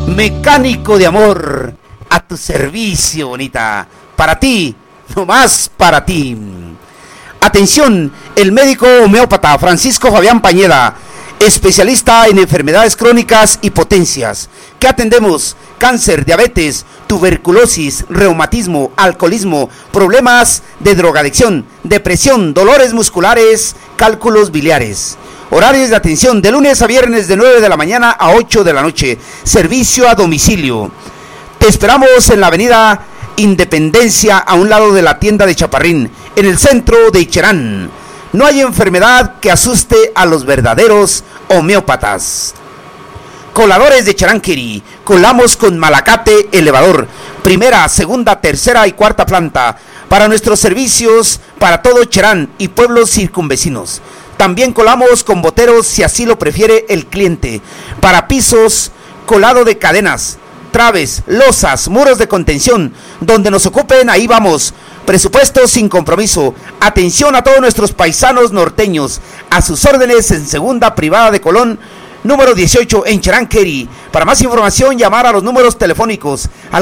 Mecánico de amor, a tu servicio, bonita. Para ti, nomás para ti. Atención, el médico homeópata Francisco Fabián Pañeda, especialista en enfermedades crónicas y potencias, que atendemos cáncer, diabetes, tuberculosis, reumatismo, alcoholismo, problemas de drogadicción, depresión, dolores musculares, cálculos biliares. Horarios de atención de lunes a viernes de 9 de la mañana a 8 de la noche. Servicio a domicilio. Te esperamos en la avenida Independencia, a un lado de la tienda de Chaparrín, en el centro de Ixcherán. No hay enfermedad que asuste a los verdaderos homeópatas. Coladores de Charanquiri. Colamos con Malacate elevador. Primera, segunda, tercera y cuarta planta. Para nuestros servicios para todo Ixcherán y pueblos circunvecinos. También colamos con boteros si así lo prefiere el cliente. Para pisos, colado de cadenas, traves, losas, muros de contención. Donde nos ocupen, ahí vamos. Presupuesto sin compromiso. Atención a todos nuestros paisanos norteños. A sus órdenes en segunda privada de Colón, número 18 en Charanquiri. Para más información, llamar a los números telefónicos al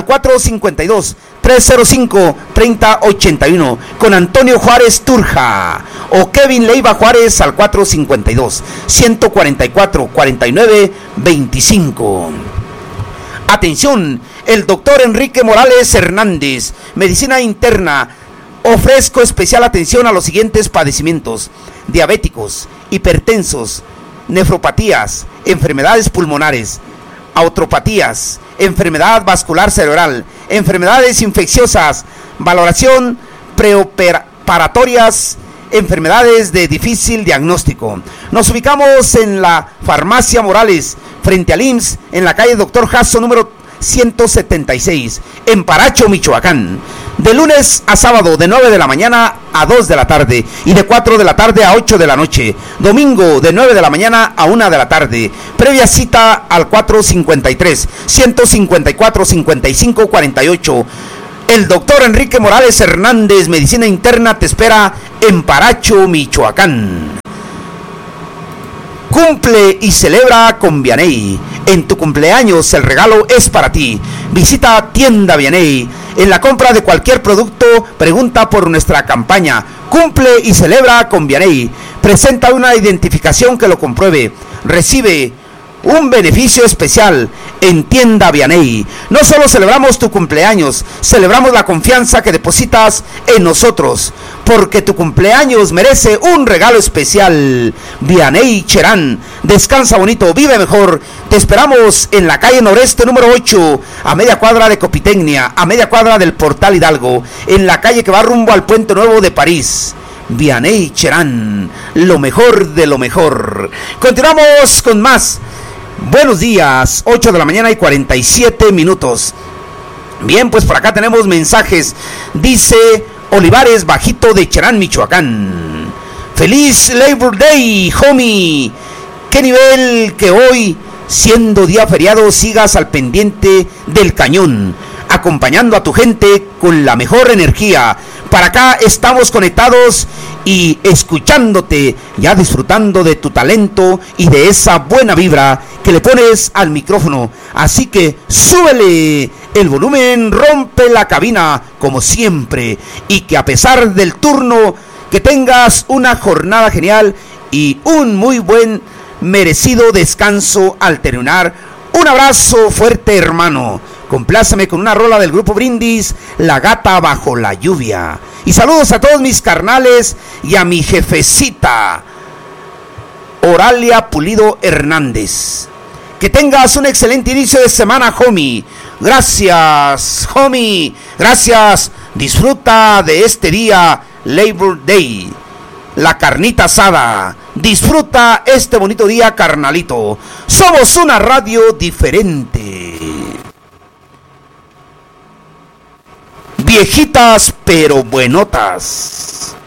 452-305-3081 con Antonio Juárez Turja o Kevin Leiva Juárez al 452-144-49-25. Atención, el doctor Enrique Morales Hernández, medicina interna. Ofrezco especial atención a los siguientes padecimientos: diabéticos, hipertensos, nefropatías, enfermedades pulmonares, artropatías, enfermedad vascular cerebral, enfermedades infecciosas, valoración preoperatorias, enfermedades de difícil diagnóstico. Nos ubicamos en la Farmacia Morales, frente al IMSS, en la calle Doctor Jasso número 176, en Paracho, Michoacán. De lunes a sábado, de 9 de la mañana a 2 de la tarde y de 4 de la tarde a 8 de la noche. Domingo, de 9 de la mañana a 1 de la tarde. Previa cita al 453-154-5548. El doctor Enrique Morales Hernández, medicina interna, te espera en Paracho, Michoacán. Cumple y celebra con Vianey. En tu cumpleaños el regalo es para ti. Visita Tienda Vianey. En la compra de cualquier producto, pregunta por nuestra campaña. Cumple y celebra con Vianey. Presenta una identificación que lo compruebe. Recibe un beneficio especial en Tienda Vianey. No solo celebramos tu cumpleaños, celebramos la confianza que depositas en nosotros, porque tu cumpleaños merece un regalo especial. Vianey Ixcherán, descansa bonito, vive mejor. Te esperamos en la calle Noreste número 8, a media cuadra de Copitecnia, a media cuadra del Portal Hidalgo, en la calle que va rumbo al Puente Nuevo de París. Vianey Ixcherán, lo mejor de lo mejor. Continuamos con más. Buenos días, 8 de la mañana y 47 minutos. Bien, pues por acá tenemos mensajes. Dice Olivares Bajito de Ixcherán, Michoacán. Feliz Labor Day, homie. Qué nivel que hoy, siendo día feriado, sigas al pendiente del cañón, acompañando a tu gente con la mejor energía. Para acá estamos conectados y escuchándote, ya disfrutando de tu talento y de esa buena vibra que le pones al micrófono. Así que súbele el volumen, rompe la cabina como siempre, y que a pesar del turno, que tengas una jornada genial y un muy buen merecido descanso al terminar. Un abrazo fuerte, hermano. Compláceme con una rola del grupo Brindis, La Gata Bajo la Lluvia. Y saludos a todos mis carnales y a mi jefecita, Oralia Pulido Hernández. Que tengas un excelente inicio de semana, homie. Gracias, homie. Gracias. Disfruta de este día, Labor Day. La carnita asada. Disfruta este bonito día, carnalito. Somos una radio diferente. Viejitas pero buenotas.